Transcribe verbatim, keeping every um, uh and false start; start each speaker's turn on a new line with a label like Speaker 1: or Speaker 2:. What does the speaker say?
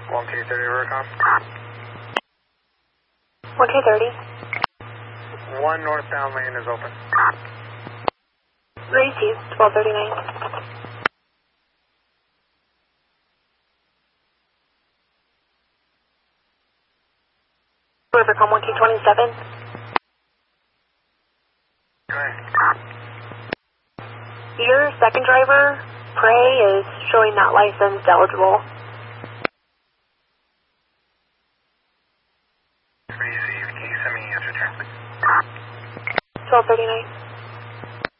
Speaker 1: one K thirty Ruricon.
Speaker 2: one K thirty.
Speaker 1: One northbound lane is open.
Speaker 2: Receive, twelve thirty-nine. Rivercom one K twenty-seven.
Speaker 1: Okay.
Speaker 2: Your second driver, Prey, is showing not licensed eligible.
Speaker 1: Receive, can you send me answer check?
Speaker 2: twelve thirty-nine.